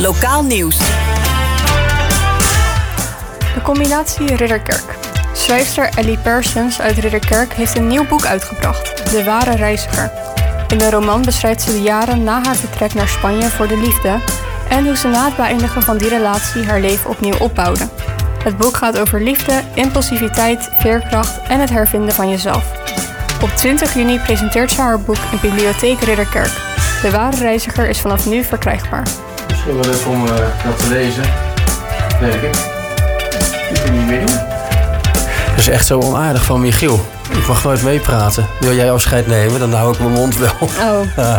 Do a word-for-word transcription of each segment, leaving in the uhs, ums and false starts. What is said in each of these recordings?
Lokaal nieuws. De combinatie Ridderkerk. Schrijfster Ellie Persons uit Ridderkerk heeft een nieuw boek uitgebracht, De Ware Reiziger. In de roman beschrijft ze de jaren na haar vertrek naar Spanje voor de liefde en hoe ze na het beëindigen van die relatie haar leven opnieuw opbouwde. Het boek gaat over liefde, impulsiviteit, veerkracht en het hervinden van jezelf. Op twintig juni presenteert ze haar boek in Bibliotheek Ridderkerk. De Ware Reiziger is vanaf nu verkrijgbaar. Misschien wel leuk om uh, dat te lezen, denk ik. Ik kan niet meer doen. Dat is echt zo onaardig van Michiel. Ik mag nooit meepraten. Wil jij afscheid nemen, dan hou ik mijn mond wel. Oh.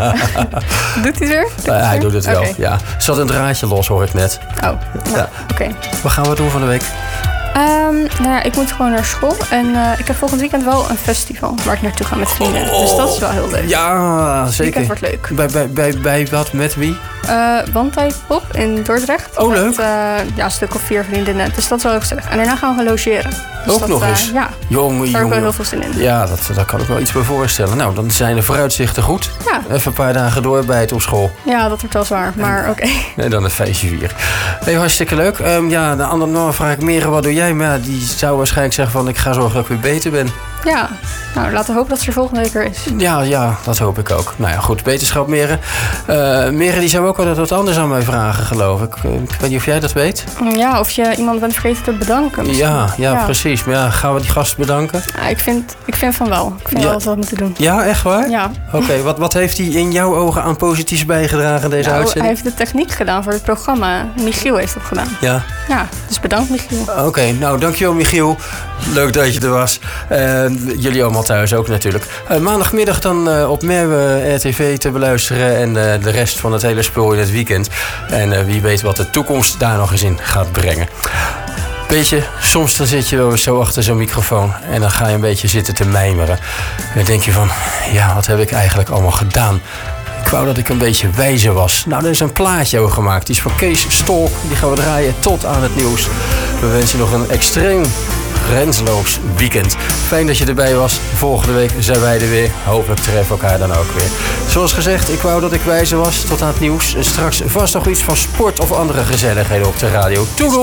Doet hij weer? Doet uh, hij doet het wel, okay. ja. Zat een draadje los, hoor ik net. Oh, nou, ja. Oké. Okay. Wat gaan we doen van de week? Um, nou ja, ik moet gewoon naar school. En uh, ik heb volgend weekend wel een festival waar ik naartoe ga met vrienden. Oh, dus dat is wel heel leuk. Ja, zeker. Weekend wordt leuk. Bij, bij, bij, bij wat? Met wie? Uh, Wandtijd Pop in Dordrecht. Oh, leuk. Met, uh, ja, een stuk of vier vriendinnen. Dus dat is wel heel gezellig. En daarna gaan we gaan logeren. Dus ook dat, nog uh, eens? Ja. Jongen, daar heb ik wel jongen. heel veel zin in. Ja, dat, daar kan ik wel iets bij voorstellen. Nou, dan zijn de vooruitzichten goed. Ja. Even een paar dagen doorbijten op school. Ja, dat wordt wel zwaar. Maar oké. Okay. En dan een feestje vieren. Hey, hartstikke leuk. Um, ja, de andere nou, vraag ik Mere, wat doe jij? Maar ja, die zou waarschijnlijk zeggen van ik ga zorgen dat ik weer beter ben. Ja, nou laten we hopen dat ze er volgende week er is. Ja, ja, dat hoop ik ook. Nou ja, goed, beterschap Mere. Uh, Mere die zou ook altijd wat anders aan mij vragen, geloof ik. Uh, ik weet niet of jij dat weet. Ja, of je iemand bent vergeten te bedanken. Ja, ja, ja, precies. Maar ja, gaan we die gast bedanken? Ja, ik, vind, ik vind van wel. Ik vind ja. wel dat we moeten doen. Ja, echt waar? Ja. Oké, okay, wat, wat heeft hij in jouw ogen aan positiefs bijgedragen deze nou, uitzending? Hij heeft de techniek gedaan voor het programma. Michiel heeft dat gedaan. Ja. Ja, dus bedankt Michiel. Oké, okay, nou dankjewel Michiel. Leuk dat je er was. Uh, jullie allemaal thuis ook natuurlijk. Uh, maandagmiddag dan uh, op Merwe R T V te beluisteren. En uh, de rest van het hele spul in het weekend. En uh, wie weet wat de toekomst daar nog eens in gaat brengen. Weet je, soms dan zit je wel eens zo achter zo'n microfoon. En dan ga je een beetje zitten te mijmeren. En dan denk je van, ja, wat heb ik eigenlijk allemaal gedaan? Ik wou dat ik een beetje wijzer was. Nou, er is een plaatje over gemaakt. Die is van Kees Stolk. Die gaan we draaien tot aan het nieuws. We wensen je nog een extreem grenzeloos weekend. Fijn dat je erbij was. Volgende week zijn wij er weer. Hopelijk treffen we elkaar dan ook weer. Zoals gezegd, ik wou dat ik wijzer was tot aan het nieuws. En straks vast nog iets van sport of andere gezelligheden op de radio. Doei!